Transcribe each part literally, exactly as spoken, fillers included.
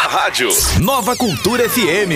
rádio. Nova Cultura F M.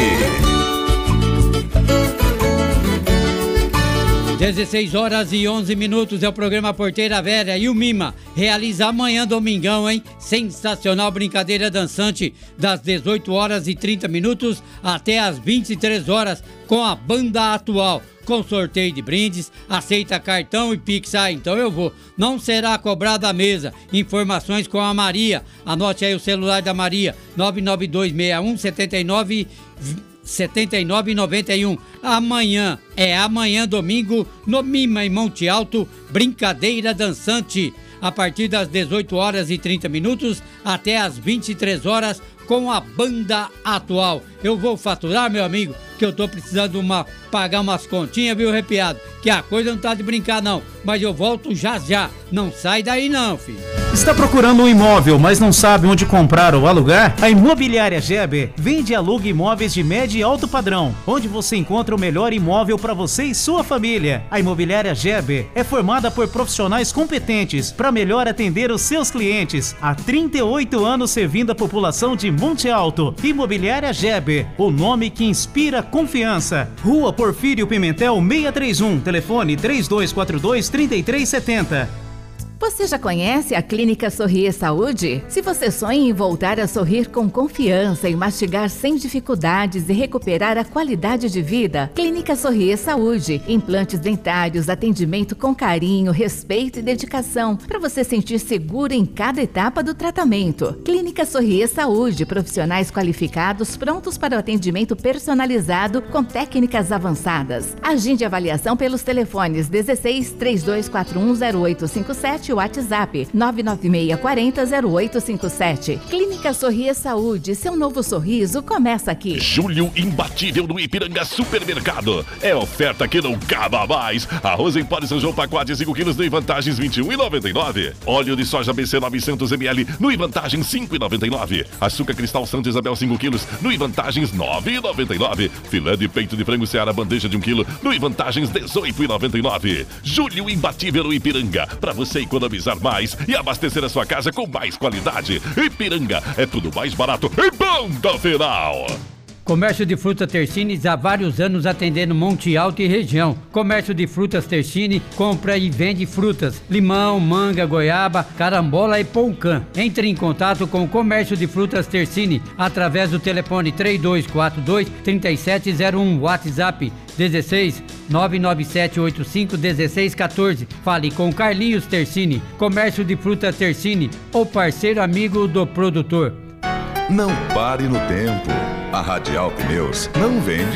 dezesseis horas e onze minutos é o programa Porteira Velha e o Mima realiza amanhã domingão, hein? Sensacional brincadeira dançante das dezoito horas e trinta minutos até as vinte e três horas com a banda atual. Com sorteio de brindes, aceita cartão e Pix. Ah, então eu vou. Não será cobrada a mesa. Informações com a Maria. Anote aí o celular da Maria, nove nove dois seis um sete nove setenta e nove noventa e um. Amanhã, é amanhã domingo, no Mima em Monte Alto, brincadeira dançante, a partir das dezoito horas e trinta minutos até as vinte e três horas com a banda atual. Eu vou faturar, meu amigo, que eu tô precisando uma, pagar umas continhas, viu, arrepiado? Que a coisa não tá de brincar não, mas eu volto já já. Não sai daí não, filho. Está procurando um imóvel, mas não sabe onde comprar ou alugar? A Imobiliária Geber vende e aluga imóveis de médio e alto padrão, onde você encontra o melhor imóvel para você e sua família. A Imobiliária Geber é formada por profissionais competentes para melhor atender os seus clientes. Há trinta e oito anos servindo a população de Monte Alto. Imobiliária Geber, o nome que inspira confiança. Rua Porfírio Pimentel seiscentos e trinta e um, telefone três dois quatro dois, três três sete zero. Você já conhece a Clínica Sorrir Saúde? Se você sonha em voltar a sorrir com confiança e mastigar sem dificuldades e recuperar a qualidade de vida, Clínica Sorrir Saúde. Implantes dentários, atendimento com carinho, respeito e dedicação, para você sentir seguro em cada etapa do tratamento. Clínica Sorrir Saúde, profissionais qualificados prontos para o atendimento personalizado com técnicas avançadas. Agende avaliação pelos telefones dezesseis, três dois quatro um, zero oito cinco sete, WhatsApp nove nove seis quatro zero, zero oito cinco sete. Clínica Sorrir Saúde, seu novo sorriso começa aqui. Julho imbatível no Ipiranga Supermercado. É oferta que não acaba mais. Arroz em pó de São João pacote cinco quilos no Vantagens vinte e um reais e noventa e nove centavos. Óleo de soja B C novecentos mililitros no Vantagens cinco reais e noventa e nove centavos. Açúcar cristal Santa Isabel cinco quilos no Vantagens nove reais e noventa e nove centavos. Filé de peito de frango Seara bandeja de um quilo no Vantagens dezoito reais e noventa e nove centavos. Julho imbatível no Ipiranga. Para você economizar mais e abastecer a sua casa com mais qualidade. Ipiranga é tudo mais barato e ponto final. Comércio de frutas Tersini há vários anos atendendo Monte Alto e região. Comércio de frutas Tersini compra e vende frutas, limão, manga, goiaba, carambola e poucã. Entre em contato com o Comércio de Frutas Tersini através do telefone três dois quatro dois, três sete zero um, WhatsApp dezesseis, nove nove sete oito cinco, dezesseis quatorze. Fale com Carlinhos Tersini. Comércio de frutas Tersini, o parceiro amigo do produtor. Não pare no tempo. A Radial Pneus não vende